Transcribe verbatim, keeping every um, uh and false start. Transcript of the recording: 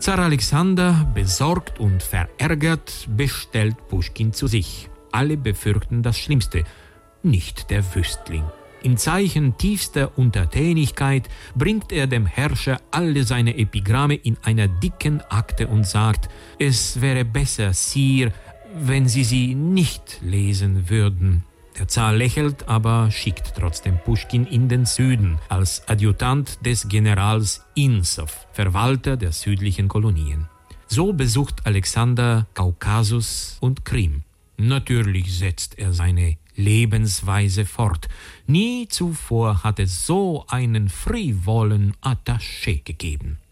Zar Alexander, besorgt und verärgert, bestellt Puschkin zu sich. Alle befürchten das Schlimmste, nicht der Wüstling. Im Zeichen tiefster Untertänigkeit bringt er dem Herrscher alle seine Epigramme in einer dicken Akte und sagt, es wäre besser, Sire, wenn Sie sie nicht lesen würden. Der Zar lächelt, aber schickt trotzdem Puschkin in den Süden als Adjutant des Generals Insow, Verwalter der südlichen Kolonien. So besucht Alexander Kaukasus und Krim. Natürlich setzt er seine Lebensweise fort. Nie zuvor hat es so einen frivolen Attaché gegeben.